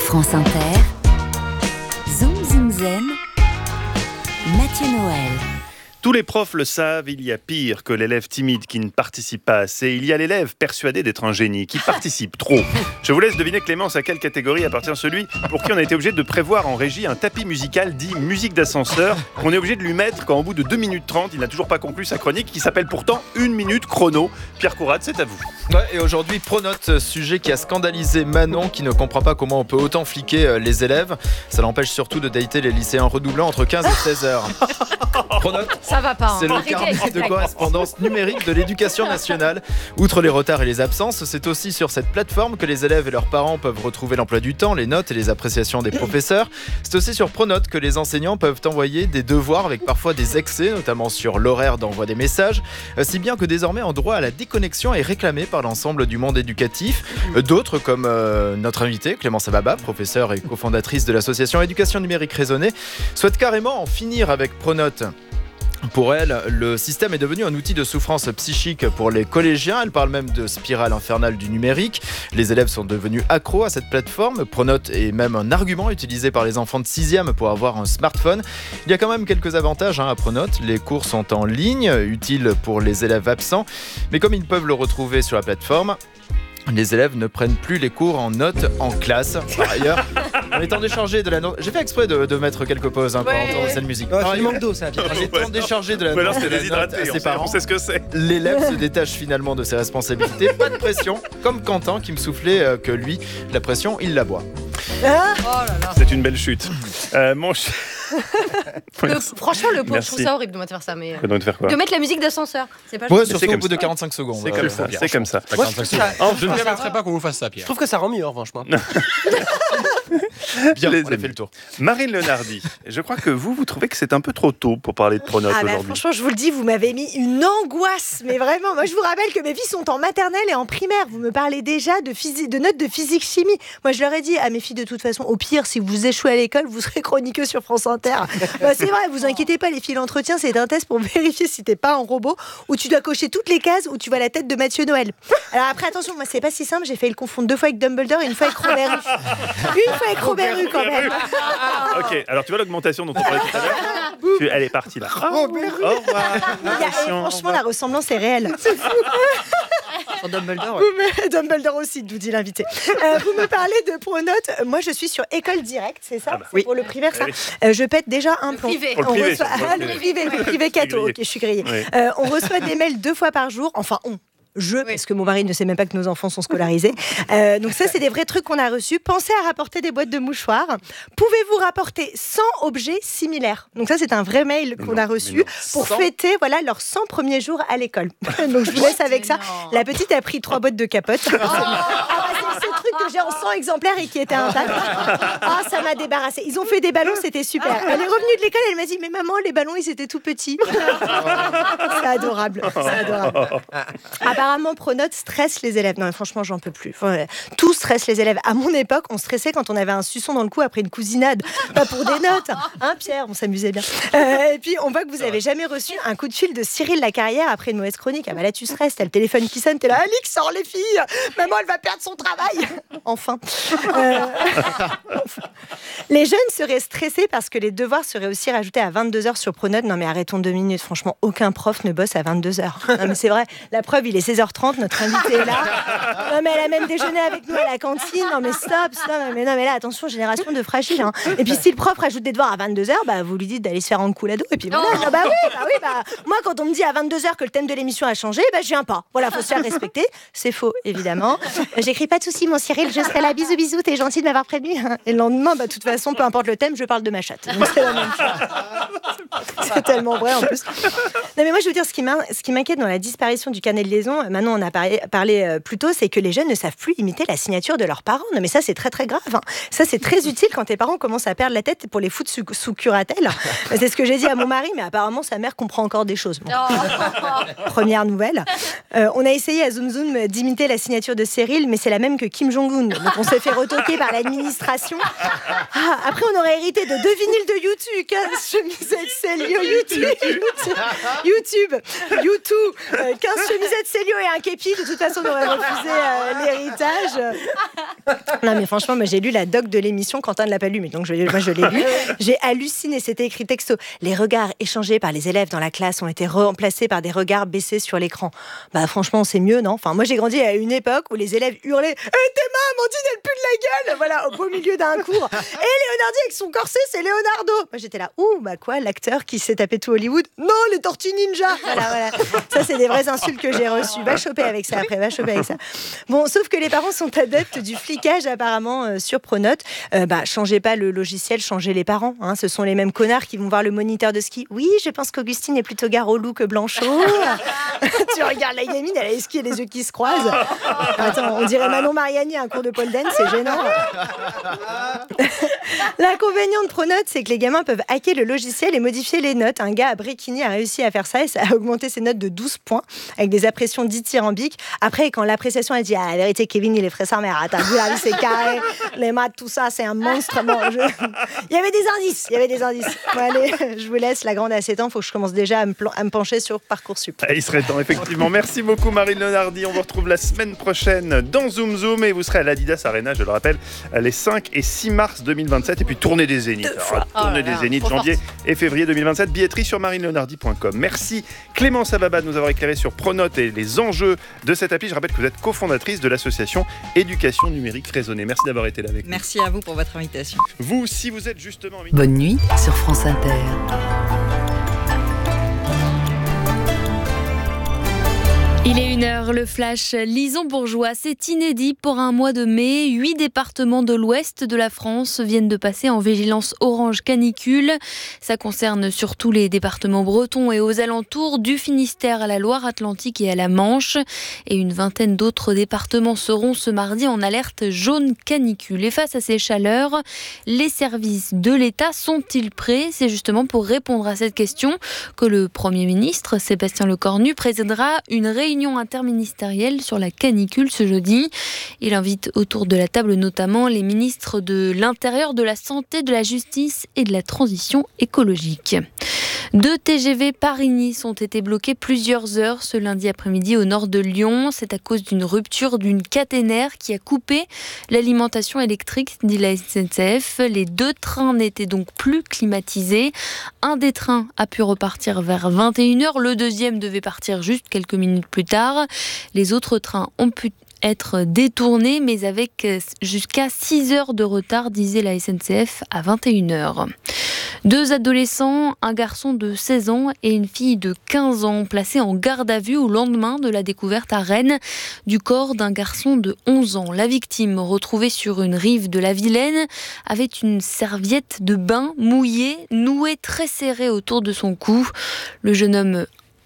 France Inter, Zoom Zoom Zen, Mathieu Noël. Tous les profs le savent, il y a pire que l'élève timide qui ne participe pas assez. Il y a l'élève persuadé d'être un génie, qui participe trop. Je vous laisse deviner, Clémence, à quelle catégorie appartient celui pour qui on a été obligé de prévoir en régie un tapis musical dit musique d'ascenseur, qu'on est obligé de lui mettre quand au bout de 2 minutes 30, il n'a toujours pas conclu sa chronique, qui s'appelle pourtant 1 minute chrono. Pierre Courade, c'est à vous. Ouais, et aujourd'hui, Pronote, sujet qui a scandalisé Manon, qui ne comprend pas comment on peut autant fliquer les élèves. Ça l'empêche surtout de dater les lycéens redoublants entre 15 et 16 heures. Pronote, ça va pas. c'est le carnet de correspondance numérique de l'éducation nationale. Outre les retards et les absences, c'est aussi sur cette plateforme que les élèves et leurs parents peuvent retrouver l'emploi du temps, les notes et les appréciations des professeurs. C'est aussi sur Pronote que les enseignants peuvent envoyer des devoirs avec parfois des excès, notamment sur l'horaire d'envoi des messages, si bien que désormais un droit à la déconnexion est réclamé par l'ensemble du monde éducatif. D'autres, comme notre invitée, Clémence Ababa, professeure et cofondatrice de l'association Éducation Numérique Raisonnée, souhaitent carrément en finir avec Pronote. Pour elle, le système est devenu un outil de souffrance psychique pour les collégiens. Elle parle même de spirale infernale du numérique. Les élèves sont devenus accros à cette plateforme. Pronote est même un argument utilisé par les enfants de 6e pour avoir un smartphone. Il y a quand même quelques avantages à Pronote. Les cours sont en ligne, utiles pour les élèves absents. Mais comme ils peuvent le retrouver sur la plateforme, les élèves ne prennent plus les cours en notes en classe. Par ailleurs, en étant déchargé de la note... J'ai fait exprès de mettre quelques pauses pour entendre cette musique. Il manque d'eau, ça. En étant déchargé de la note à ses parents, on sait ce que c'est. L'élève se détache finalement de ses responsabilités. Pas de pression, comme Quentin qui me soufflait que lui, la pression, il la boit. Oh là là. C'est une belle chute. Franchement, le pauvre, Merci. je trouve ça horrible de me faire ça. Mais De faire quoi? de mettre la musique d'ascenseur. C'est pas Ouais, juste. surtout comme au bout de ça. 45 secondes. C'est comme ça, c'est comme ça. Moi, je Je ne permettrai pas qu'on vous fasse ça, Pierre. trouve que ça rend mieux, en revanche. Moi. Bien, Les on a amis. fait le tour. Marine Lenardi, je crois que vous trouvez que c'est un peu trop tôt pour parler de Pronote aujourd'hui. Franchement, je vous le dis, vous m'avez mis une angoisse. Mais vraiment, moi, je vous rappelle que mes filles sont en maternelle et en primaire. Vous me parlez déjà de notes de physique-chimie. Moi, je leur ai dit à mes filles, de toute façon, au pire, si vous échouez à l'école, vous serez chroniqueuse sur France Inter. C'est vrai, vous inquiétez pas, les filles, l'entretien, c'est un test pour vérifier si t'es pas un robot, où tu dois cocher toutes les cases où tu vois la tête de Mathieu Noël. Alors après, attention, moi, c'est pas si simple. J'ai failli le confondre 2 fois avec Dumbledore et 1 fois avec Robert Hue. 1 fois avec Robert Hue, quand même. Ok, alors tu vois l'augmentation dont on parlait tout à l'heure. Elle est partie là. Au revoir. Franchement, la ressemblance est réelle. C'est fou. Dumbledore. Dumbledore aussi, nous dit l'invité. Vous me parlez de Pronote. Moi, je suis sur École Directe, c'est ça? C'est pour le primaire, ça? Je pète déjà un plomb. privé. Pour le privé, reçoit... c'est pour le privé. le privé Cato. Ok, je suis grillée. Oui. On reçoit des mails 2 fois par jour. Enfin, parce que mon mari ne sait même pas que nos enfants sont scolarisés. Donc ça, c'est des vrais trucs qu'on a reçus. Pensez à rapporter des boîtes de mouchoirs. Pouvez-vous rapporter 100 objets similaires? Donc ça, c'est un vrai mail qu'on a reçu pour fêter leurs 100 premiers jours à l'école. Donc je vous laisse avec ça. La petite a pris 3 boîtes de capote. C'est ce truc que j'ai en 100 exemplaires et qui était intact. Ah, ça m'a débarrassé. Ils ont fait des ballons, c'était super. Elle est revenue de l'école, elle m'a dit, mais maman, les ballons, ils étaient tout petits. C'est adorable. Apparemment, Pronote stresse les élèves. Non, mais franchement, j'en peux plus. Tout stresse les élèves. À mon époque, on stressait quand on avait un suçon dans le cou après une cousinade. Pas pour des notes. Hein, Pierre? On s'amusait bien. Et puis, on voit que vous avez jamais reçu un coup de fil de Cyril Lacarrière après une mauvaise chronique. Ah bah là, tu stresses. T'as le téléphone qui sonne. T'es là, Alix, sors les filles. Maman, elle va perdre son travail. Enfin. Les jeunes seraient stressés parce que les devoirs seraient aussi rajoutés à 22h sur Pronote. Non, mais arrêtons 2 minutes. Franchement, aucun prof ne bosse à 22h. Non, mais c'est vrai. La preuve, il est 16h30. Notre invitée est là. Non, mais elle a même déjeuné avec nous à la cantine. Non, mais stop. Non, mais là, attention, génération de fragiles. Hein. Et puis, si le prof rajoute des devoirs à 22h, bah, vous lui dites d'aller se faire un coulado. Et puis, voilà. Moi, quand on me dit à 22h que le thème de l'émission a changé, bah, je viens pas. Voilà, faut se faire respecter. C'est faux, évidemment. J'écris pas de soucis, mon Cyril. Je serai là. Bisous, bisous. T'es gentil de m'avoir prévenu. Et le lendemain, bah, de toute façon, peu importe le thème, je parle de ma chatte. Donc, c'est la même chose. C'est tellement vrai, en plus. Non, mais moi, je veux dire, ce qui m'inquiète dans la disparition du carnet de liaison, maintenant, on a parlé plus tôt, c'est que les jeunes ne savent plus imiter la signature de leurs parents. Non, mais ça, c'est très, très grave. Hein. Ça, c'est très utile quand tes parents commencent à perdre la tête pour les foutre sous curatelle. C'est ce que j'ai dit à mon mari, mais apparemment, sa mère comprend encore des choses. Bon. Première nouvelle. On a essayé à Zoom Zoom d'imiter la signature de Cyril, mais c'est la même que Kim Jong-un. Donc, on s'est fait retoquer par l'administration. Après, on aurait hérité de 2 vinyles de YouTube, 15 chemisettes Célio, YouTube, 15 chemisettes Célio et un képi. De toute façon, on aurait refusé l'héritage. Non, mais franchement, moi, j'ai lu la doc de l'émission. Quentin ne l'a pas lu, mais donc je l'ai lu. J'ai halluciné. C'était écrit texto. Les regards échangés par les élèves dans la classe ont été remplacés par des regards baissés sur l'écran. Bah, franchement, c'est mieux, non? Enfin, moi, j'ai grandi à une époque où les élèves hurlaient T'es Amandine, elle pue de la gueule! Voilà, au beau milieu d'un cours. Et Leonardi avec son corset, c'est Leonardo. Moi, j'étais là, quoi, l'acteur qui s'est tapé tout Hollywood? Non, les Tortues Ninja! Voilà. Ça, c'est des vraies insultes que j'ai reçues. Va choper avec ça après, Bon, sauf que les parents sont adeptes du flicage, apparemment, sur Pronote. Changez pas le logiciel, changez les parents. Hein. Ce sont les mêmes connards qui vont voir le moniteur de ski. Oui, je pense qu'Augustine est plutôt gare au loup que Blanchot. Tu regardes la gamine, elle a les skis et les yeux qui se croisent. Attends, on dirait Manon Mariani à un cours de pole dance, c'est gênant. L'inconvénient de Pronote, c'est que les gamins peuvent hacker le logiciel et modifier les notes. Un gars à Bréquigny a réussi à faire ça et ça a augmenté ses notes de 12 points avec des appréciations dithyrambiques. Après, quand l'appréciation a dit la vérité, Kevin, il est frais sa mère. T'as vu, la vie, c'est carré. Les maths, tout ça, c'est un monstre. Bon, il y avait des indices. Bon, allez, je vous laisse. La grande a 7 ans. Il faut que je commence déjà à me pencher sur Parcoursup. Il serait temps, effectivement. Merci beaucoup, Marine Leonardi. On vous retrouve la semaine prochaine dans Zoom Zoom et vous serez à l'Adidas Arena, je le rappelle, les 5 et 6 mars 2027. Et puis tournée des Zéniths. Tournée des Zéniths, janvier et février 2027. Billetterie sur marineleonardi.com. Merci Clémence Ababa de nous avoir éclairé sur Pronote et les enjeux de cette appli. Je rappelle que vous êtes cofondatrice de l'association Éducation Numérique Raisonnée. Merci d'avoir été là avec nous. Merci à vous pour votre invitation. Vous, si vous êtes justement... Bonne nuit sur France Inter. Il est 1h, le flash Lison-Bourgeois, c'est inédit pour un mois de mai. 8 départements de l'ouest de la France viennent de passer en vigilance orange canicule. Ça concerne surtout les départements bretons et aux alentours, du Finistère à la Loire-Atlantique et à la Manche. Et une vingtaine d'autres départements seront ce mardi en alerte jaune canicule. Et face à ces chaleurs, les services de l'État sont-ils prêts? C'est justement pour répondre à cette question que le Premier ministre, Sébastien Lecornu, présidera une réunion interministérielle sur la canicule ce jeudi. Il invite autour de la table notamment les ministres de l'Intérieur, de la Santé, de la Justice et de la Transition écologique. 2 TGV Paris-Nice ont été bloqués plusieurs heures ce lundi après-midi au nord de Lyon. C'est à cause d'une rupture d'une caténaire qui a coupé l'alimentation électrique, dit la SNCF. Les 2 trains n'étaient donc plus climatisés. Un des trains a pu repartir vers 21h. Le deuxième devait partir juste quelques minutes plus tard. Les autres trains ont pu être détournés, mais avec jusqu'à 6 heures de retard, disait la SNCF à 21h. 2 adolescents, un garçon de 16 ans et une fille de 15 ans, placés en garde à vue au lendemain de la découverte à Rennes du corps d'un garçon de 11 ans. La victime, retrouvée sur une rive de la Vilaine, avait une serviette de bain mouillée, nouée très serrée autour de son cou. Le jeune homme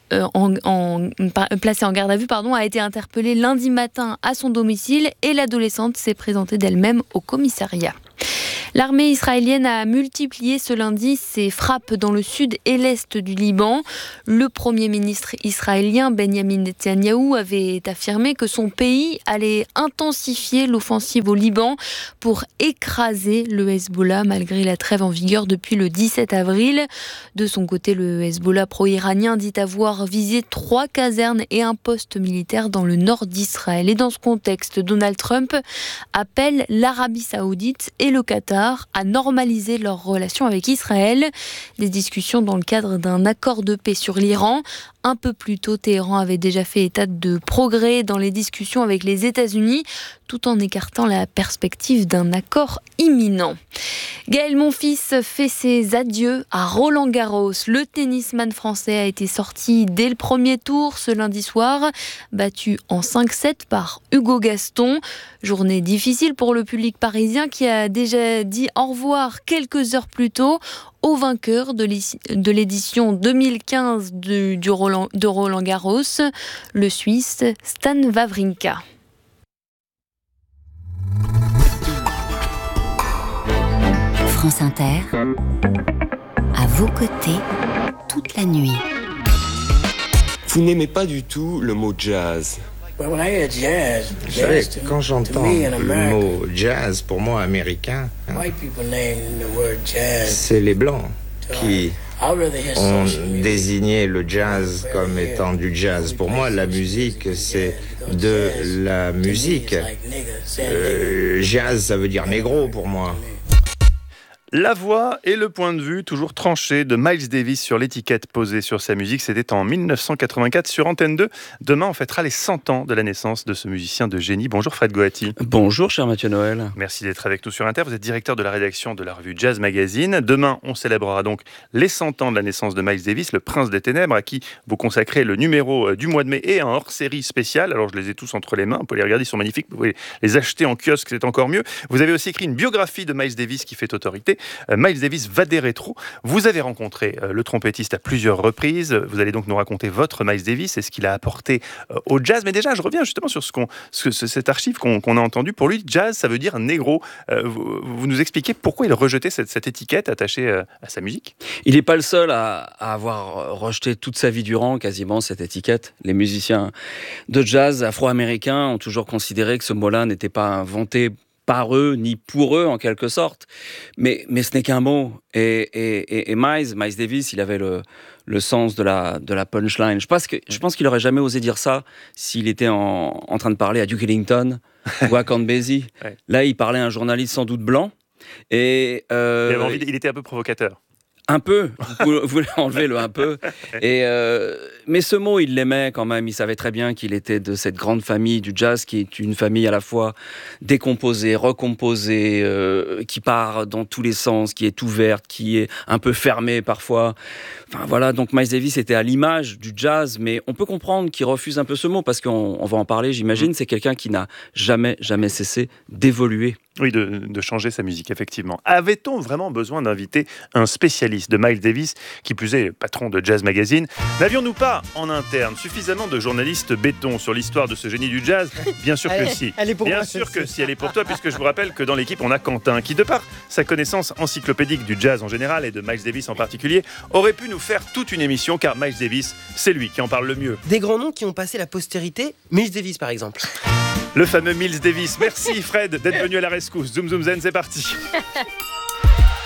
placé en garde à vue, a été interpellé lundi matin à son domicile et l'adolescente s'est présentée d'elle-même au commissariat. L'armée israélienne a multiplié ce lundi ses frappes dans le sud et l'est du Liban. Le Premier ministre israélien Benjamin Netanyahou avait affirmé que son pays allait intensifier l'offensive au Liban pour écraser le Hezbollah malgré la trêve en vigueur depuis le 17 avril. De son côté, le Hezbollah pro-iranien dit avoir visé 3 casernes et un poste militaire dans le nord d'Israël. Et dans ce contexte, Donald Trump appelle l'Arabie Saoudite et le Qatar à normaliser leurs relations avec Israël. Des discussions dans le cadre d'un accord de paix sur l'Iran. Un peu plus tôt, Téhéran avait déjà fait état de progrès dans les discussions avec les États-Unis, tout en écartant la perspective d'un accord imminent. Gaël Monfils fait ses adieux à Roland-Garros. Le tennisman français a été sorti dès le premier tour ce lundi soir, battu en 5-7 par Hugo Gaston. Journée difficile pour le public parisien qui a déjà dit au revoir quelques heures plus tôt au vainqueur de l'édition 2015 de Roland-Garros, le Suisse Stan Wawrinka. France Inter, à vos côtés, toute la nuit. Vous n'aimez pas du tout le mot jazz. Vous savez, quand j'entends le mot jazz, pour moi, américain, c'est les Blancs qui on désignait le jazz comme étant du jazz. Pour moi, la musique, c'est de la musique. Jazz, ça veut dire négro pour moi. La voix et le point de vue toujours tranché de Miles Davis sur l'étiquette posée sur sa musique. C'était en 1984 sur Antenne 2. Demain, on fêtera les 100 ans de la naissance de ce musicien de génie. Bonjour Fred Goati. Bonjour cher Mathieu Noël. Merci d'être avec nous sur Inter. Vous êtes directeur de la rédaction de la revue Jazz Magazine. Demain, on célébrera donc les 100 ans de la naissance de Miles Davis, le prince des ténèbres, à qui vous consacrez le numéro du mois de mai et un hors-série spécial. Alors, je les ai tous entre les mains. Vous pouvez les regarder, ils sont magnifiques. Vous pouvez les acheter en kiosque, c'est encore mieux. Vous avez aussi écrit une biographie de Miles Davis qui fait autorité. Miles Davis va des rétros. Vous avez rencontré le trompettiste à plusieurs reprises. Vous allez donc nous raconter votre Miles Davis et ce qu'il a apporté au jazz. Mais déjà, je reviens justement sur cette archive qu'on a entendue. Pour lui, jazz, ça veut dire négro. Vous nous expliquez pourquoi il rejetait cette étiquette attachée à sa musique? Il n'est pas le seul à avoir rejeté toute sa vie durant quasiment cette étiquette. Les musiciens de jazz afro-américains ont toujours considéré que ce mot-là n'était pas inventé par eux, ni pour eux en quelque sorte, mais ce n'est qu'un mot. Et Miles Davis, il avait le sens de la punchline. Je pense qu'il aurait jamais osé dire ça s'il était en train de parler à Duke Ellington ou à Count Basie. Ouais. Là, il parlait à un journaliste sans doute blanc. Et il était un peu provocateur. Un peu, vous voulez enlever le un peu. Mais ce mot, il l'aimait quand même. Il savait très bien qu'il était de cette grande famille du jazz, qui est une famille à la fois décomposée, recomposée, qui part dans tous les sens, qui est ouverte, qui est un peu fermée parfois. Enfin voilà, donc Miles Davis était à l'image du jazz, mais on peut comprendre qu'il refuse un peu ce mot, parce qu'on va en parler, j'imagine. C'est quelqu'un qui n'a jamais cessé d'évoluer. Oui, de changer sa musique, effectivement. Avait-on vraiment besoin d'inviter un spécialiste de Miles Davis, qui plus est patron de Jazz Magazine? N'avions-nous pas, en interne, suffisamment de journalistes béton sur l'histoire de ce génie du jazz? Bien sûr que si. Elle est pour Bien moi, sûr que si, elle est pour toi, puisque je vous rappelle que dans l'équipe, on a Quentin, qui, de par sa connaissance encyclopédique du jazz en général et de Miles Davis en particulier, aurait pu nous faire toute une émission, car Miles Davis, c'est lui qui en parle le mieux. Des grands noms qui ont passé la postérité, Miles Davis par exemple. Le fameux Miles Davis. Merci Fred d'être venu à la rescousse. Zoom Zoom Zen, c'est parti.